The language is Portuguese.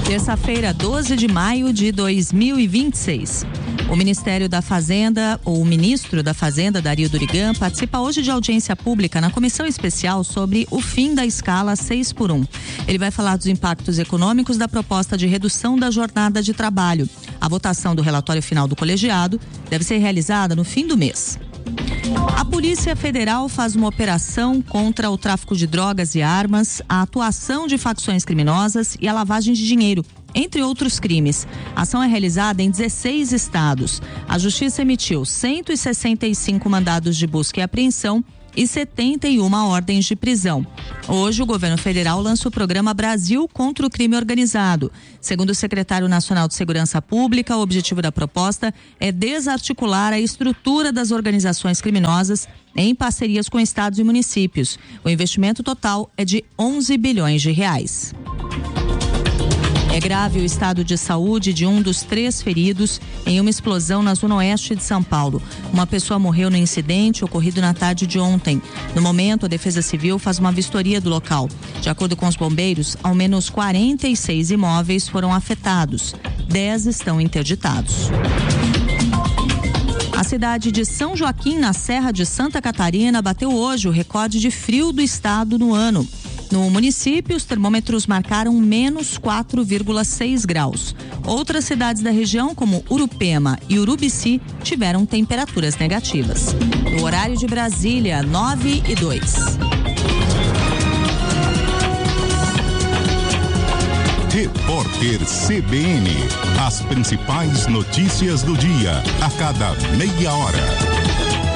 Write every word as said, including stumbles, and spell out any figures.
Terça-feira, doze de maio de dois mil e vinte e seis. O Ministério da Fazenda, ou o ministro da Fazenda, Dario Durigan, participa hoje de audiência pública na comissão especial sobre o fim da escala seis por um. Ele vai falar dos impactos econômicos da proposta de redução da jornada de trabalho. A votação do relatório final do colegiado deve ser realizada no fim do mês. A Polícia Federal faz uma operação contra o tráfico de drogas e armas, a atuação de facções criminosas e a lavagem de dinheiro, entre outros crimes. A ação é realizada em dezesseis estados. A Justiça emitiu cento e sessenta e cinco mandados de busca e apreensão e setenta e uma ordens de prisão. Hoje, o governo federal lança o programa Brasil contra o Crime Organizado. Segundo o secretário nacional de Segurança Pública, o objetivo da proposta é desarticular a estrutura das organizações criminosas em parcerias com estados e municípios. O investimento total é de onze bilhões de reais. É grave o estado de saúde de um dos três feridos em uma explosão na zona oeste de São Paulo. Uma pessoa morreu no incidente ocorrido na tarde de ontem. No momento, a Defesa Civil faz uma vistoria do local. De acordo com os bombeiros, ao menos quarenta e seis imóveis foram afetados. dez estão interditados. A cidade de São Joaquim, na Serra de Santa Catarina, bateu hoje o recorde de frio do estado no ano. No município, os termômetros marcaram menos quatro vírgula seis graus. Outras cidades da região, como Urupema e Urubici, tiveram temperaturas negativas. No horário de Brasília, nove e dois. Repórter C B N. As principais notícias do dia, a cada meia hora.